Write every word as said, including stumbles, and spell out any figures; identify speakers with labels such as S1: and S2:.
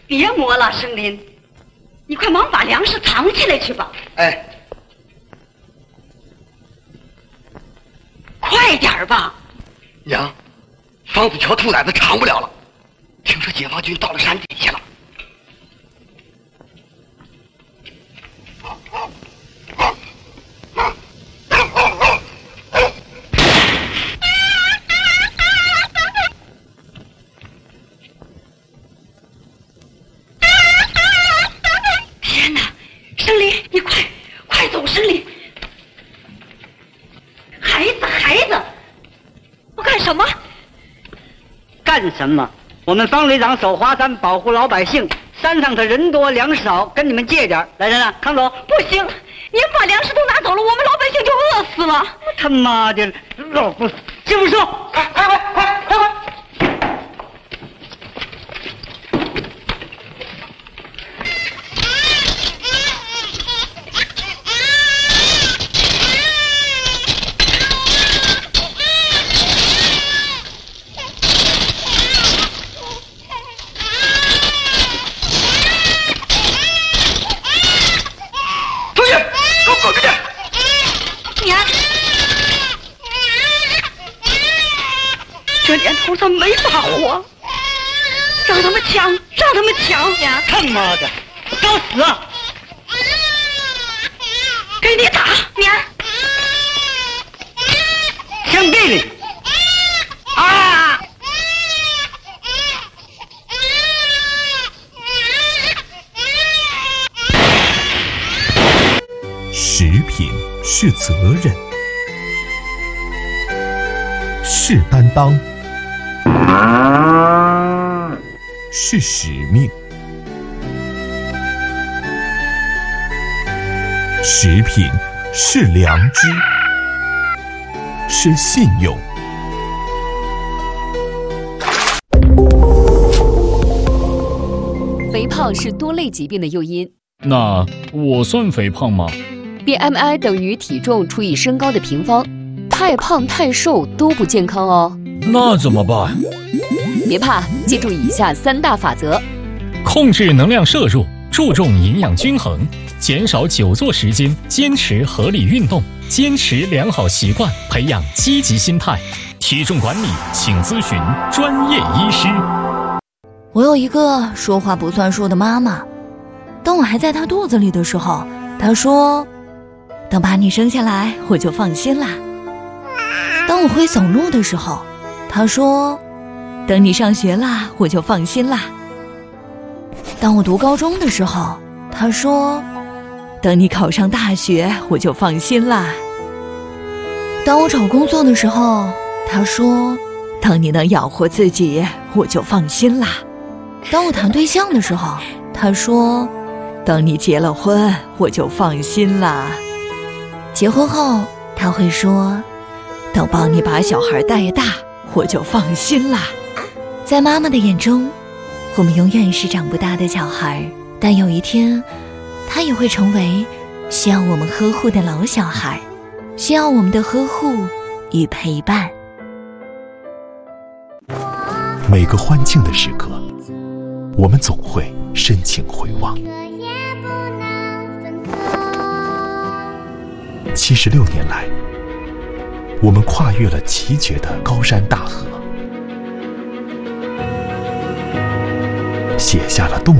S1: 别磨了，生林，你快忙把粮食藏起来去吧。
S2: 哎，
S1: 快点儿吧。
S2: 娘，房子桥兔崽子藏不了了，听说解放军到了山底下了。
S1: 天哪，生林，你快快走，生林！孩子，孩子，我干什么？
S3: 干什么？我们方队长守华山，保护老百姓。山上的人多粮食少，跟你们借点。来人啊，康总！
S1: 不行，您把粮食都拿走了，我们老百姓就饿死了。
S3: 他妈的，老不这么说，
S2: 快快快快快快！
S1: 这年头上没法活，让他们抢，让他们抢呀！
S3: 他妈的，找死啊！
S1: 给你打，娘！
S3: 枪毙你！啊！
S4: 食品是责任，是担当，是使命。食品是良知，是信用。
S5: 肥胖是多类疾病的诱因。
S6: 那我算肥胖吗？
S5: B M I 等于体重除以身高的平方，太胖太瘦都不健康哦。
S6: 那怎么办？
S5: 别怕，记住以下三大法则：
S6: 控制能量摄入，注重营养均衡，减少久坐时间，坚持合理运动，坚持良好习惯，培养积极心态。体重管理，请咨询专业医师。
S7: 我有一个说话不算数的妈妈，当我还在她肚子里的时候，她说：“等把你生下来，我就放心啦。”当我会走路的时候，她说：“等你上学啦，我就放心啦。”当我读高中的时候，她说：“等你考上大学，我就放心啦。”当我找工作的时候，她说：“等你能养活自己，我就放心啦。”当我谈对象的时候，她说：“等你结了婚，我就放心啦。”结婚后，她会说：“等帮你把小孩带大，我就放心啦。”在妈妈的眼中，我们永远是长不大的小孩，但有一天，她也会成为需要我们呵护的老小孩，需要我们的呵护与陪伴。
S4: 每个欢庆的时刻，我们总会深情回望。七十六年来，我们跨越了崎岖的高山大河，写下了动